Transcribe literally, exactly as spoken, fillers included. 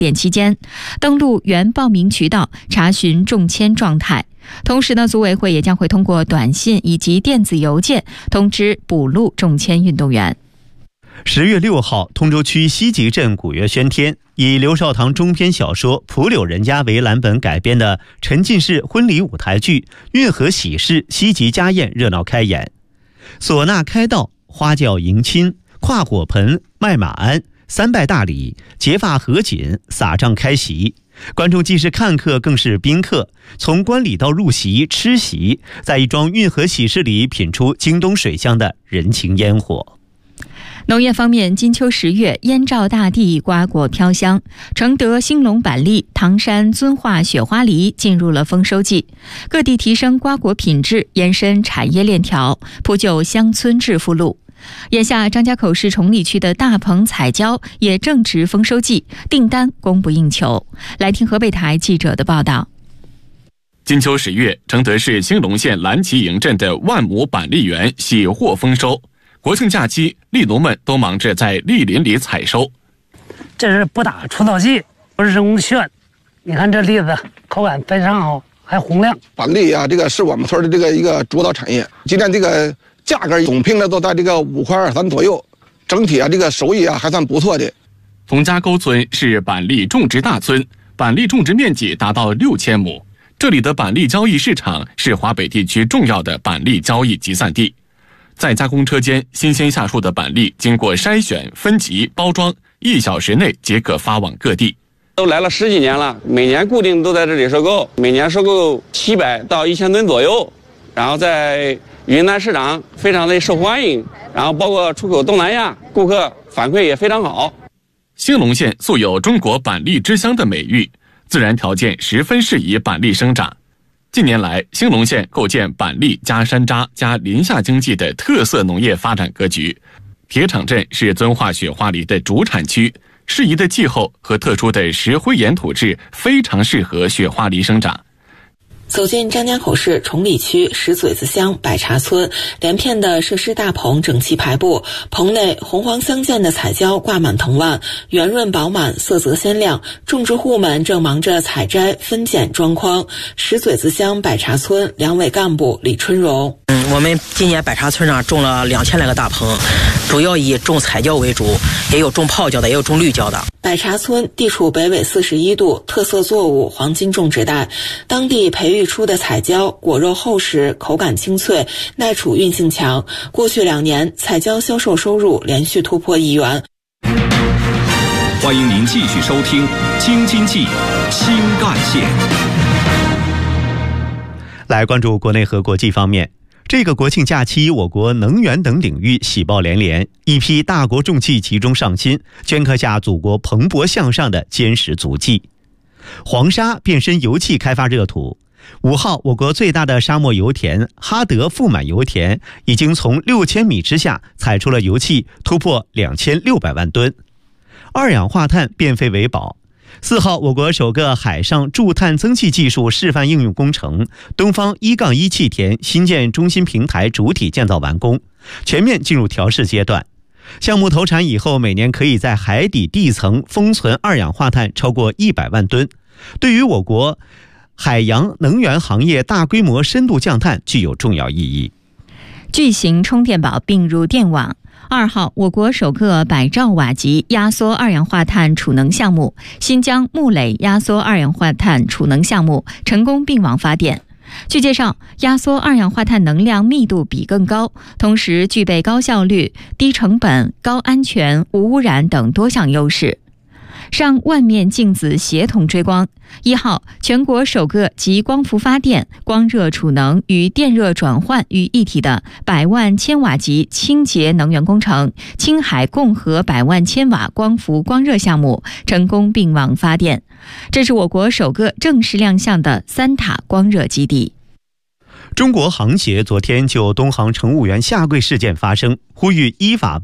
点期间，登录原报名渠道查询中签状态。同时呢，组委会也将会通过短信以及电子邮件通知补录中签运动员。 十月六号，通州区西集镇古月轩天以刘少棠中篇小说《蒲柳人家》为蓝本改编的沉浸式婚礼舞台剧《运河喜事西集家宴》热闹开演，唢呐开道，花轿迎亲，跨火盆，卖马鞍，三拜大礼，结发合锦，撒帐开席。观众既是看客更是宾客，从观礼到入席吃席，在一桩运河喜事里品出京东水乡的人情烟火。 农业方面，金秋十月，燕赵大地，瓜果飘香。承德兴隆板栗、唐山遵化雪花梨进入了丰收季，各地提升瓜果品质，延伸产业链条，铺就乡村致富路。眼下，张家口市崇礼区的大棚彩椒也正值丰收季，订单供不应求。来听河北台记者的报道。 金秋十月，承德市兴隆县蓝旗营镇的万亩板栗园喜获丰收。国庆假期，栗农们都忙着在栗林里采收。 这是不打除草剂，不是人工炫。你看这栗子口感非常好，还红亮。 板栗啊，这个是我们村的这个一个主导产业。今天这个价格总平的都在这个五块二三左右，整体啊这个收益啊还算不错的。 冯家沟村是板栗种植大村，板栗种植面积达到六千亩。这里的板栗交易市场是华北地区重要的板栗交易集散地。在加工车间，新鲜下树的板栗经过筛选、分级、包装，一小时内即可发往各地。 都来了十几年了，每年固定都在这里收购，每年收购七百到一千吨左右，然后在云南市场非常的受欢迎，然后包括出口东南亚，顾客反馈也非常好。 兴隆县素有中国板栗之乡的美誉，自然条件十分适宜板栗生长。近年来，兴隆县构建板栗加山楂加林下经济的特色农业发展格局。铁厂镇是遵化雪花梨的主产区，适宜的气候和特殊的石灰岩土质非常适合雪花梨生长。 走进张家口市崇礼区石嘴子乡百茶村，连片的设施大棚整齐排布，棚内红黄相间的彩椒挂满藤蔓，圆润饱满，色泽鲜亮。种植户们正忙着采摘、分拣、装筐。石嘴子乡百茶村两委干部李春荣： 嗯，我们今年百茶村上种了两千来个大棚，主要以种彩椒为主，也有种泡椒的，也有种绿椒的。 百茶村地处北纬四十一度，特色作物黄金种植带，当地培育出的彩椒果肉厚实，口感清脆，耐储运性强。过去两年，彩椒销售收入连续突破亿元。 欢迎您继续收听《京津冀新干线》。 来关注国内和国际方面。这个国庆假期，我国能源等领域喜报连连，一批大国重器集中上新，镌刻下祖国蓬勃向上的坚实足迹。黄沙变身油气开发热土。五号，我国最大的沙漠油田哈德富满油田已经从六千米之下采出了油气，突破两千六百万吨。二氧化碳变废为宝。四号，我国首个海上驻碳增气技术示范应用工程东方一杠一气田新建中心平台主体建造完工，全面进入调试阶段。项目投产以后，每年可以在海底地层封存二氧化碳超过一百万吨，对于我国海洋能源行业大规模深度降碳具有重要意义。 巨型充电宝并入电网。二号，我国首个百兆瓦级压缩二氧化碳储能项目新疆木垒压缩二氧化碳储能项目成功并网发电。据介绍，压缩二氧化碳能量密度比更高，同时具备高效率、低成本、高安全、无污染等多项优势。上万面镜子协同追光。一号，全国首个集光伏发电、光热储能与电热转换于一体的百万千瓦级清洁能源工程——青海共和百万千瓦光伏光热项目成功并网发电。这是我国首个正式亮相的三塔光热基地。 中国航协昨天就东航乘务员下跪事件发声，呼吁依法